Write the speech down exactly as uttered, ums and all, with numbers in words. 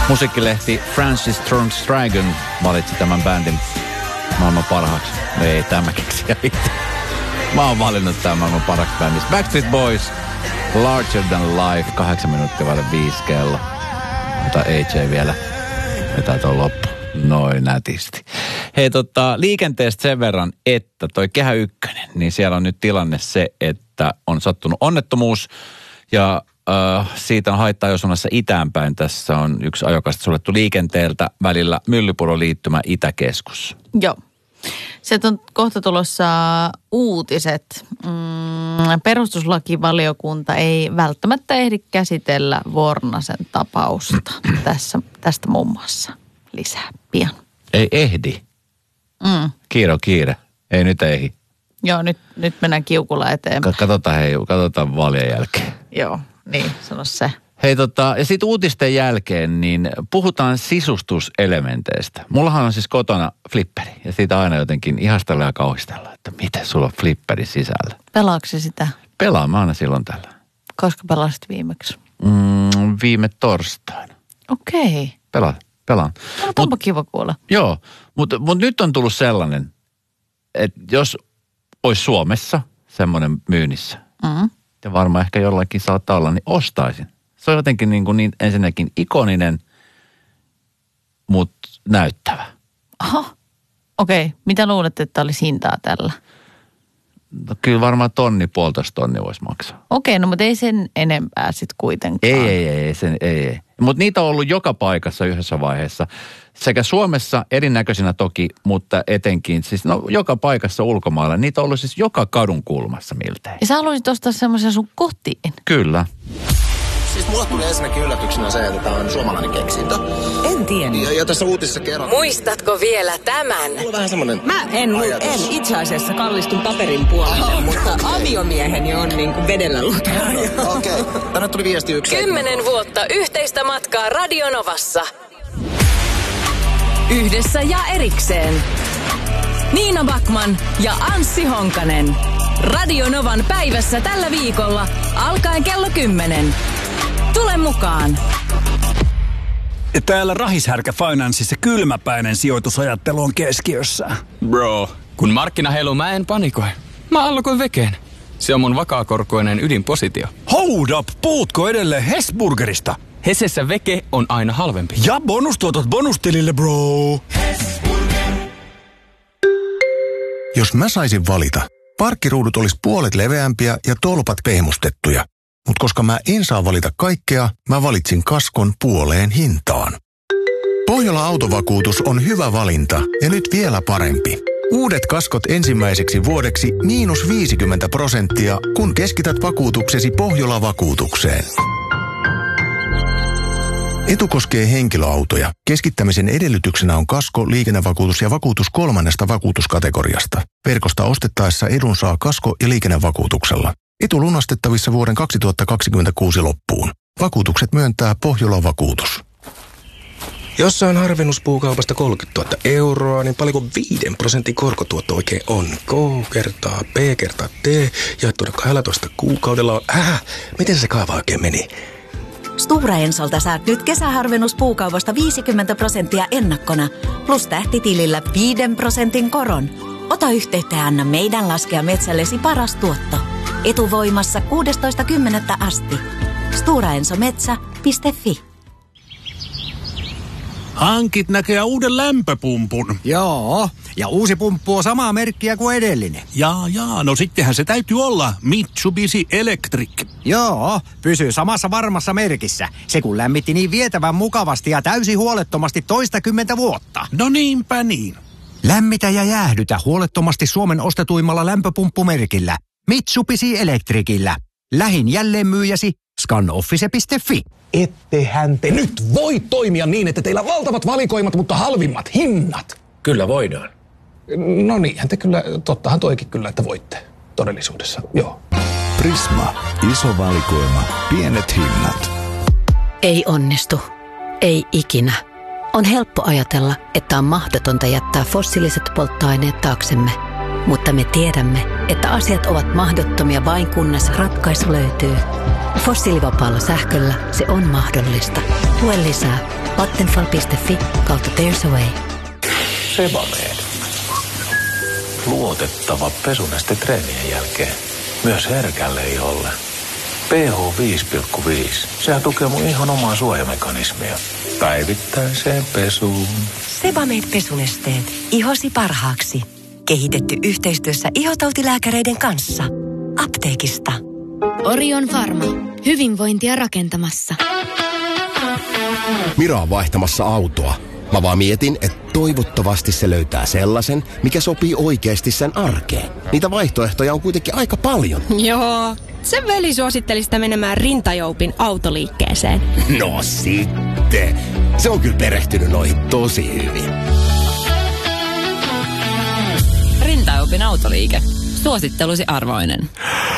Musiikkilehti Francis Strong's Dragon valitsi tämän bändin maailman parhaaksi. Ei, tämä keksiä itse. Mä oon valinnut tämän maailman parhaaksi bändistä. Backstreet Boys, Larger Than Life, kahdeksan minuuttia vaille viisi kello. Ota A J vielä. Vetää tuon loppu. Noin nätisti. Hei tota, liikenteestä sen verran, että toi Kehä Ykkönen, niin siellä on nyt tilanne se, että on sattunut onnettomuus ja äh, siitä on haittaa jo suunnassa itäänpäin. Tässä on yksi ajokasta suljettu liikenteeltä välillä Myllypuron liittymä Itäkeskus. Joo. Sieltä on kohta tulossa uutiset. Mm, perustuslakivaliokunta ei välttämättä ehdi käsitellä Vornasen tapausta. Tässä, tästä muun muassa lisää pian. Ei ehdi. Mm. Kiire on kiire. Ei nyt ehdi. Joo, nyt, nyt mennään kiukulla eteenpäin. Katsotaan, hei, katsotaan vaalien jälkeen. Joo, niin, sano se. Hei tota, ja sitten uutisten jälkeen, niin puhutaan sisustuselementeistä. Mullahan on siis kotona flipperi, ja siitä aina jotenkin ihastella ja kauhistella, että miten sulla on flipperi sisällä. Pelaatko sitä? Pelaan mä aina silloin tällä. Koska pelasit viimeksi? Mm, viime torstaina. Okei. Okay. Pelaan, pelaan. No, onpa kiva kuulla. Joo, mutta mut nyt on tullut sellainen, että jos olisi Suomessa semmoinen myynnissä, mm. ja varmaan ehkä jollakin saattaa olla, niin ostaisin. Se on jotenkin niin, kuin niin ensinnäkin ikoninen, mutta näyttävä. Aha, okei. Okay. Mitä luulet, että olisi hintaa tällä? No, kyllä varmaan tonni, puolitoista tonni voisi maksaa. Okei, okay, no mutta ei sen enempää sitten kuitenkaan. Ei, ei, ei, sen, ei, ei. Mutta niitä on ollut joka paikassa yhdessä vaiheessa. Sekä Suomessa erinäköisinä toki, mutta etenkin siis no joka paikassa ulkomailla. Niitä on ollut siis joka kadun kulmassa miltei. Ja sä haluaisit ostaa semmoisen sun kotiin? Kyllä. Siis mulle tuli ensinnäkin yllätyksenä se, että tämä on suomalainen keksintö. En tiedä. Ja, ja tässä uutisessa kerran. Muistatko vielä tämän? Mulla on vähän semmoinen Mä en, ajatus. en itse asiassa kallistun paperin puolelle, mutta okay. Aviomieheni on niin kuin vedellä lukenut. Okei. Okay. Tänne tuli viesti yksi. Kymmenen vuotta yhteistä matkaa Radio Novassa. Yhdessä ja erikseen. Niina Backman ja Anssi Honkanen. Radio Novan päivässä tällä viikolla alkaen kello kymmenen. Tule mukaan. Täällä Rahishärkä Financeissa kylmäpäinen sijoitusajattelu on keskiössä. Bro, kun markkina heiluu, mä en panikoi. Mä allokoin vekeen. Se on mun vakaakorkoinen ydinpositio. Hold up, puhutko edelleen Hesburgerista? Hesessä veke on aina halvempi. Ja bonustuotot bonustilille, bro. Jos mä saisin valita, parkkiruudut olisi puolet leveämpiä ja tolpat pehmustettuja. Mutta koska mä en saa valita kaikkea, mä valitsin kaskon puoleen hintaan. Pohjola Autovakuutus on hyvä valinta ja nyt vielä parempi. Uudet kaskot ensimmäiseksi vuodeksi miinus viisikymmentä prosenttia, kun keskität vakuutuksesi Pohjola-vakuutukseen. Etu koskee henkilöautoja. Keskittämisen edellytyksenä on kasko, liikennevakuutus ja vakuutus kolmannesta vakuutuskategoriasta. Verkosta ostettaessa edun saa kasko- ja liikennevakuutuksella. Etu lunastettavissa vuoden kaksituhattakaksikymmentäkuusi loppuun. Vakuutukset myöntää Pohjola-vakuutus. Jos saan harvennuspuukaupasta kolmekymmentätuhatta euroa, niin paljonko viiden prosentin korkotuotto oikein on? K kertaa B kertaa D, jaettuna kaksitoista kuukaudella on... Äh, miten se kaava oikein meni? Stora Ensolta saat nyt kesäharvennuspuukaupasta viisikymmentä prosenttia ennakkona, plus tähtitilillä viiden prosentin koron. Ota yhteyttä ja anna meidän laskea metsällesi paras tuotto. Etuvoimassa kuudestoista kymmenettä asti. stora enso metsä piste fi. Hankit näkee uuden lämpöpumpun. Joo, ja uusi pumppu on samaa merkkiä kuin edellinen. Jaa, jaa, no sittenhän se täytyy olla Mitsubishi Electric. Joo, pysyy samassa varmassa merkissä. Se kun lämmitti niin vietävän mukavasti ja täysin huolettomasti toistakymmentä vuotta. No niinpä niin. Lämmitä ja jäähdytä huolettomasti Suomen ostetuimmalla lämpöpumppumerkillä. Mitsubishi Electricillä. Lähin jälleenmyyjäsi scanoffice piste fi. Ettehän te nyt voi toimia niin, että teillä on valtavat valikoimat, mutta halvimmat hinnat. Kyllä voidaan. No niinhän te kyllä, tottahan toikin kyllä, että voitte todellisuudessa, joo. Prisma. Iso valikoima. Pienet hinnat. Ei onnistu. Ei ikinä. On helppo ajatella, että on mahdotonta jättää fossiiliset polttoaineet taaksemme. Mutta me tiedämme, että asiat ovat mahdottomia vain kunnes ratkaisu löytyy. Fossiilivapaalla sähköllä se on mahdollista. Lue lisää Vattenfall piste fi kautta There's a Way. Sebamed. Luotettava pesuneste treenien jälkeen. Myös herkälle iholle. pH viisi pilkku viisi. Sehän tukee mun ihon omaa suojamekanismia. Päivittäiseen pesuun. Sebamed pesunesteet. Ihosi parhaaksi. Kehitetty yhteistyössä ihotautilääkäreiden kanssa. Apteekista. Orion Pharma. Hyvinvointia rakentamassa. Mira on vaihtamassa autoa. Mä vaan mietin, että toivottavasti se löytää sellaisen, mikä sopii oikeasti sen arkeen. Niitä vaihtoehtoja on kuitenkin aika paljon. Joo. Sen veli suositteli sitä menemään Rintajoupin autoliikkeeseen. No sitten. Se on kyllä perehtynyt noihin tosi hyvin. Rintajoupin autoliike. Suosittelusi arvoinen.